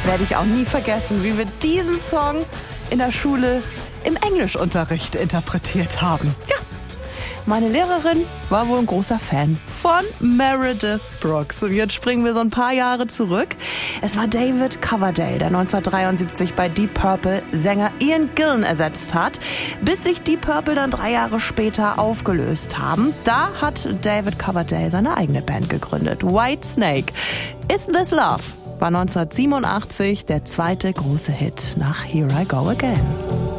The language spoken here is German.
werde ich auch nie vergessen, wie wir diesen Song in der Schule im Englischunterricht interpretiert haben. Ja, meine Lehrerin war wohl ein großer Fan von Meredith Brooks. Und jetzt springen wir so ein paar Jahre zurück. Es war David Coverdale, der 1973 bei Deep Purple Sänger Ian Gillan ersetzt hat, bis sich Deep Purple dann 3 Jahre später aufgelöst haben. Da hat David Coverdale seine eigene Band gegründet, Whitesnake. Is This Love war 1987 der zweite große Hit nach Here I Go Again.